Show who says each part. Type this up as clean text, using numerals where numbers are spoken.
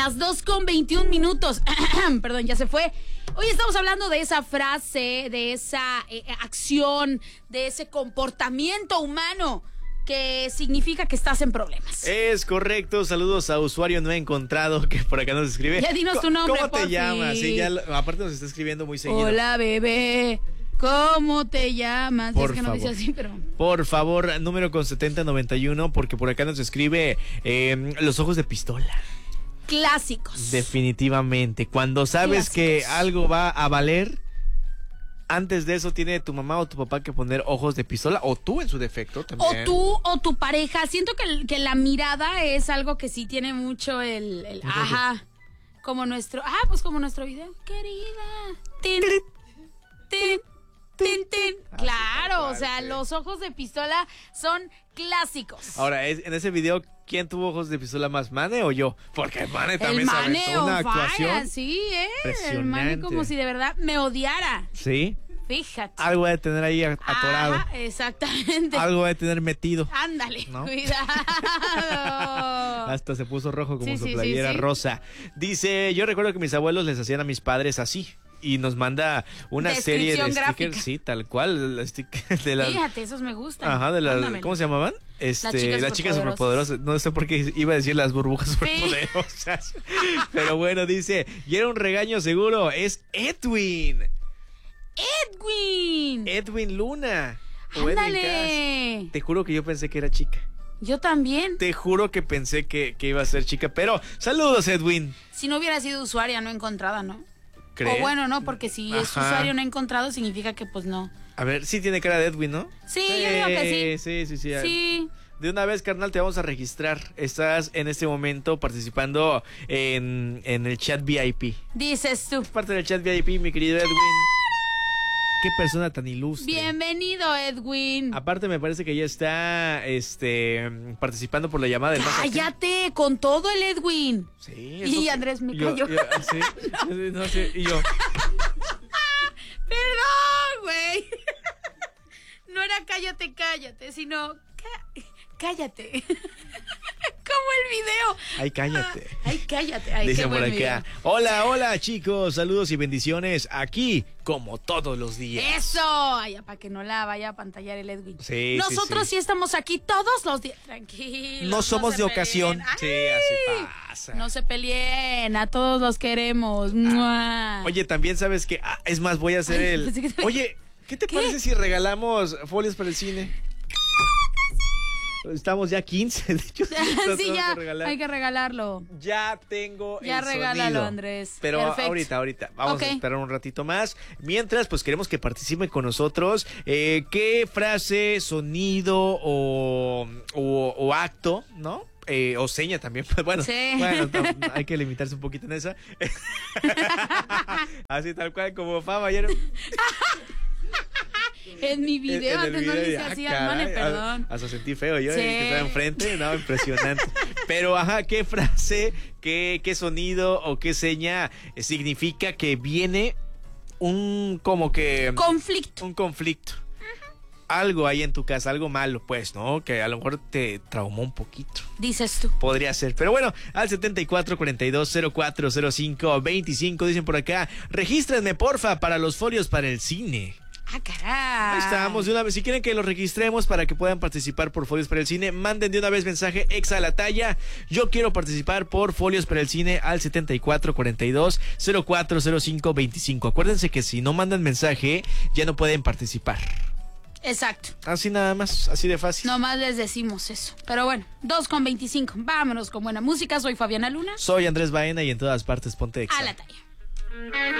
Speaker 1: Las 2:21. Perdón, ya se fue. Hoy estamos hablando de esa frase, de esa acción, de ese comportamiento humano que significa que estás en problemas.
Speaker 2: Es correcto. Saludos a usuario no encontrado que por acá nos escribe.
Speaker 1: Ya dinos tu nombre,
Speaker 2: ¿Cómo te llamas? Sí, ya aparte nos está escribiendo muy seguido.
Speaker 1: Hola, bebé. ¿Cómo te llamas?
Speaker 2: Por
Speaker 1: es que
Speaker 2: favor.
Speaker 1: no dice así, pero...
Speaker 2: Por favor, número con 7091, porque por acá nos escribe Los ojos de pistola.
Speaker 1: Clásicos.
Speaker 2: Definitivamente. Cuando sabes que algo va a valer, antes de eso tiene tu mamá o tu papá que poner ojos de pistola, o tú en su defecto también.
Speaker 1: O tú o tu pareja. Siento que la mirada es algo que sí tiene mucho el ajá. Como nuestro... pues como nuestro video. Querida. Tin, tin, tin, tin. Claro, o sea, los ojos de pistola son clásicos.
Speaker 2: Ahora, en ese video, ¿quién tuvo ojos de pistola más, Mane o yo? Porque Mane también se aventó una actuación.
Speaker 1: Sí, el Mane como si de verdad me odiara.
Speaker 2: Sí.
Speaker 1: Fíjate.
Speaker 2: Algo de tener ahí atorado.
Speaker 1: Exactamente.
Speaker 2: Algo de tener metido.
Speaker 1: Ándale,
Speaker 2: ¿no?
Speaker 1: Cuidado.
Speaker 2: Hasta se puso rojo como su
Speaker 1: Sí,
Speaker 2: playera rosa. Dice, yo recuerdo que mis abuelos les hacían a mis padres así. Y nos manda una serie de
Speaker 1: gráfica.
Speaker 2: stickers, sí, tal cual, el sticker de las...
Speaker 1: Fíjate, esos me gustan.
Speaker 2: Ajá, de las... ¿Cómo se llamaban? Las chicas superpoderosas. No sé por qué iba a decir las burbujas superpoderosas. Pero bueno, dice, y era un regaño seguro, es Edwin Luna.
Speaker 1: Ándale.
Speaker 2: Te juro que yo pensé que era chica.
Speaker 1: Yo también.
Speaker 2: Te juro que pensé que iba a ser chica, pero saludos, Edwin.
Speaker 1: Si no hubiera sido usuaria no encontrada, ¿no?
Speaker 2: ¿Crees?
Speaker 1: O bueno, no, porque si es usuario no encontrado significa que pues no.
Speaker 2: A ver, sí tiene cara de Edwin, ¿no?
Speaker 1: Sí, yo digo que sí.
Speaker 2: Sí. De una vez, carnal, te vamos a registrar. Estás en este momento participando en el chat VIP.
Speaker 1: Dices tú.
Speaker 2: Parte del chat VIP, mi querido Edwin. Qué persona tan ilustre.
Speaker 1: Bienvenido, Edwin.
Speaker 2: Aparte, me parece que ya está participando por la llamada del
Speaker 1: ¡Cállate! Con todo el Edwin.
Speaker 2: Sí.
Speaker 1: Y Andrés me cayó.
Speaker 2: Sí. No sé. Y yo.
Speaker 1: Perdón, güey. No era cállate, sino cállate. Como el video.
Speaker 2: Ay, cállate.
Speaker 1: Ay, cállate. Ay,
Speaker 2: dice
Speaker 1: qué
Speaker 2: por
Speaker 1: buen
Speaker 2: acá.
Speaker 1: video.
Speaker 2: Hola, chicos. Saludos y bendiciones. Aquí, como todos los días.
Speaker 1: Eso. Ay, para que no la vaya a pantallar el Edwin.
Speaker 2: Sí.
Speaker 1: Nosotros sí estamos aquí todos los días. Tranquilos.
Speaker 2: No somos de ocasión.
Speaker 1: Ay,
Speaker 2: sí, así pasa.
Speaker 1: No se peleen. A todos los queremos. ¡Mua!
Speaker 2: Oye, también sabes que. Es más, voy a hacer Oye, ¿qué te parece si regalamos folios para el cine? Estamos ya 15, de hecho.
Speaker 1: Sí, ya, hay que regalarlo.
Speaker 2: Ya tengo
Speaker 1: ya
Speaker 2: el
Speaker 1: regálalo,
Speaker 2: sonido.
Speaker 1: Andrés.
Speaker 2: Pero
Speaker 1: perfecto.
Speaker 2: ahorita. Vamos a esperar un ratito más. Mientras, pues queremos que participen con nosotros. ¿Qué frase, sonido o acto, ¿no? O seña también. Bueno,
Speaker 1: sí.
Speaker 2: Bueno, hay que limitarse un poquito en esa. Así tal cual como Fama ayer.
Speaker 1: En mi video, antes no le hice así al Mane, perdón.
Speaker 2: Hasta sentí feo yo,
Speaker 1: sí.
Speaker 2: Que estaba enfrente, no, impresionante. Pero, ¿qué frase, qué sonido o qué seña significa que viene un conflicto? Un conflicto. Algo ahí en tu casa, algo malo, pues, ¿no? Que a lo mejor te traumó un poquito.
Speaker 1: Dices tú.
Speaker 2: Podría ser. Pero bueno, al 7442040525 dicen por acá, regístrenme, porfa, para los folios para el cine.
Speaker 1: Caray.
Speaker 2: Ahí estamos, de una vez. Si quieren que los registremos para que puedan participar por folios para el cine, manden de una vez mensaje exa a la talla. Yo quiero participar por folios para el cine al 7442040525. Acuérdense que si no mandan mensaje, ya no pueden participar.
Speaker 1: Exacto.
Speaker 2: Así nada más, así de fácil.
Speaker 1: Nomás les decimos eso. Pero bueno, 2:25. Vámonos con buena música. Soy Fabiana Luna.
Speaker 2: Soy Andrés Baena y en todas partes ponte exa.
Speaker 1: A la talla.